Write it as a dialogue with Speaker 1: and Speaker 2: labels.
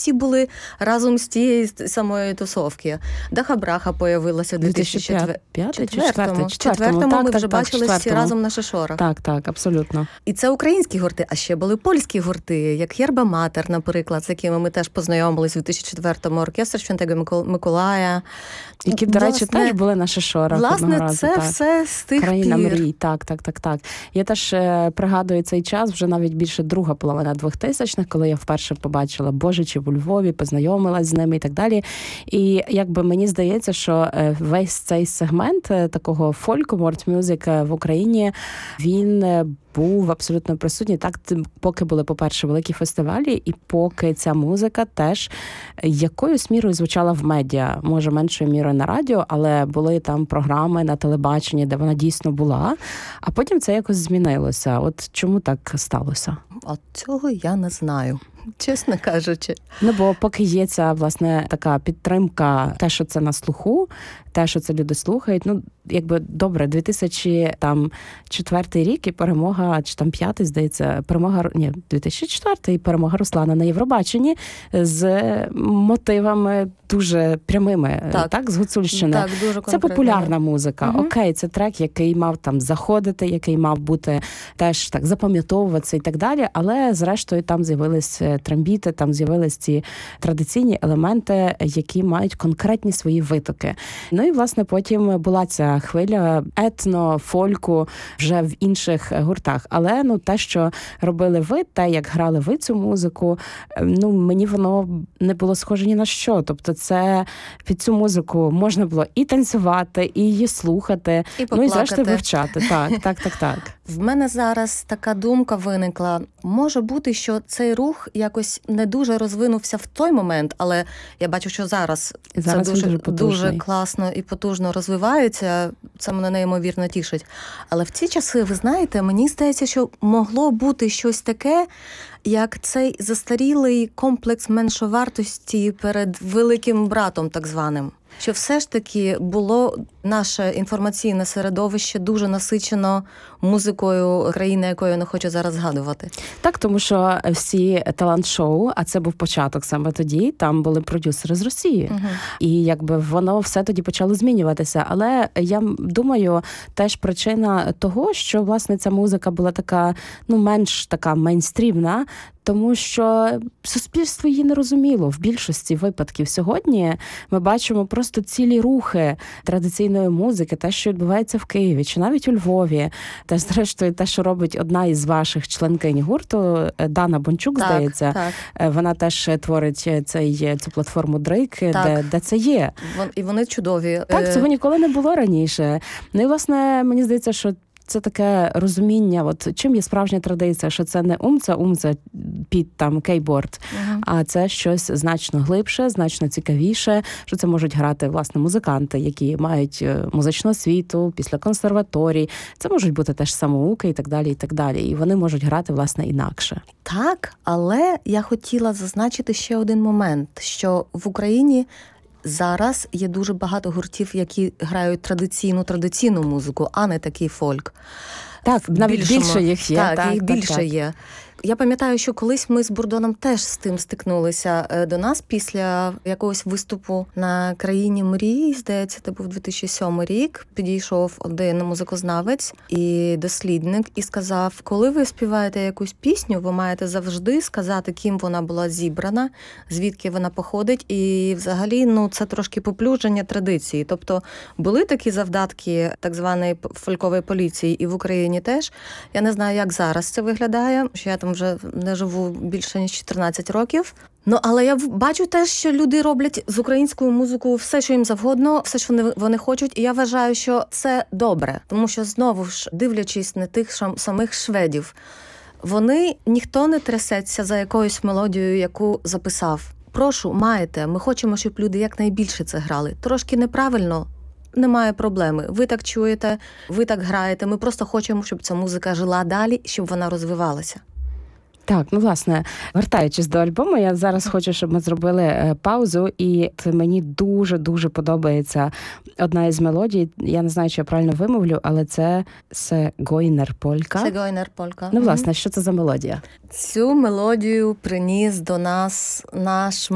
Speaker 1: всі були разом з тієї самої тусовки. Даха-браха появилася в 2004-му. Ми вже бачили всі разом на Шишорах.
Speaker 2: Так, абсолютно.
Speaker 1: І це українські гурти, а ще були польські гурти, як Єрба Матер, наприклад, з якими ми теж познайомились у 2004-му, оркестр Святого Миколая.
Speaker 2: Які, до речі, теж були на Шишорах.
Speaker 1: Власне, це все з тих
Speaker 2: Країна
Speaker 1: пір.
Speaker 2: мрій, так. Я теж пригадую цей час, вже навіть більше друга половина 2000-х, коли я вперше побачила Божичів у Львові, познайомилась з ними і так далі. І якби мені здається, що весь цей сегмент такого фольку, мюзик в Україні, він був абсолютно присутній. Так, поки були, по-перше, великі фестивалі, і поки ця музика теж якоюсь мірою звучала в медіа. Може, меншою мірою на радіо, але були там програми на телебаченні, де вона дійсно була. А потім це якось змінилося. От чому так сталося?
Speaker 1: От цього я не знаю, чесно кажучи.
Speaker 2: Бо поки є ця, власне, така підтримка, те, що це на слуху, те, що це люди слухають, якби, добре, 2004 рік і перемога, чи там 5-й, здається, 2004 і перемога Руслана на Євробаченні з мотивами дуже прямими, так з Гуцульщини.
Speaker 1: Так, дуже конкретно.
Speaker 2: Це популярна музика. Окей, це трек, який мав там заходити, який мав бути теж так запам'ятовуватися і так далі, але зрештою там з'явились трембіти, там з'явились ці традиційні елементи, які мають конкретні свої витоки. І, власне, потім була ця хвиля етно, фольку вже в інших гуртах. Але, те, що робили ви, те, як грали ви цю музику, мені воно не було схоже ні на що. Тобто це під цю музику можна було і танцювати, і її слухати, і зрештою вивчати. Так.
Speaker 1: В мене зараз така думка виникла. Може бути, що цей рух якось не дуже розвинувся в той момент, але я бачу, що зараз це дуже класно і потужно розвивається. Це мене неймовірно тішить. Але в ці часи, ви знаєте, мені здається, що могло бути щось таке, як цей застарілий комплекс меншовартості перед великим братом, так званим. Що все ж таки було наше інформаційне середовище дуже насичено музикою країни, якою я не хочу зараз згадувати.
Speaker 2: Так, тому що всі талант-шоу, а це був початок саме тоді, там були продюсери з Росії. І якби воно все тоді почало змінюватися. Але я думаю, теж причина того, що, власне, ця музика була така, менш така мейнстрімна, тому що суспільство її не розуміло в більшості випадків. Сьогодні ми бачимо просто цілі рухи традиційної музики, те, що відбувається в Києві, чи навіть у Львові. Та, зрештою, те, що робить одна із ваших членкинь гурту, Дана Бончук, здається. Так. Вона теж творить цю платформу Дрейк, де це є.
Speaker 1: І вони чудові.
Speaker 2: Так, цього ніколи не було раніше. І, власне, мені здається, що це таке розуміння, чим є справжня традиція, що це не умца під там кейборд, а це щось значно глибше, значно цікавіше, що це можуть грати, власне, музиканти, які мають музичну освіту, після консерваторій. Це можуть бути теж самоуки і так далі, і так далі. І вони можуть грати, власне, інакше.
Speaker 1: Так, але я хотіла зазначити ще один момент, що в Україні зараз є дуже багато гуртів, які грають традиційну музику, а не такий фольк.
Speaker 2: Так, навіть більше їх є.
Speaker 1: Так, їх більше є. Я пам'ятаю, що колись ми з Бурдоном теж з тим стикнулися. До нас після якогось виступу на «Країні мрій», здається, це був 2007 рік, підійшов один музикознавець і дослідник і сказав, коли ви співаєте якусь пісню, ви маєте завжди сказати, ким вона була зібрана, звідки вона походить, і взагалі, це трошки поплюження традиції. Тобто були такі завдатки так званої фолькової поліції і в Україні теж. Я не знаю, як зараз це виглядає, що я там вже не живу більше, ніж 14 років. Але я бачу теж, що люди роблять з українською музикою все, що їм завгодно, все, що вони хочуть. І я вважаю, що це добре. Тому що, знову ж, дивлячись на тих самих шведів, ніхто не трясеться за якоюсь мелодією, яку записав. Прошу, маєте, ми хочемо, щоб люди якнайбільше це грали. Трошки неправильно, немає проблеми. Ви так чуєте, ви так граєте. Ми просто хочемо, щоб ця музика жила далі, щоб вона розвивалася.
Speaker 2: Так, власне, вертаючись до альбому, я зараз хочу, щоб ми зробили паузу, і мені дуже-дуже подобається одна із мелодій. Я не знаю, чи я правильно вимовлю, але це «Сегойнер Полька».
Speaker 1: «Сегойнер Полька».
Speaker 2: Власне, що це за мелодія?
Speaker 1: Цю мелодію приніс до нас наш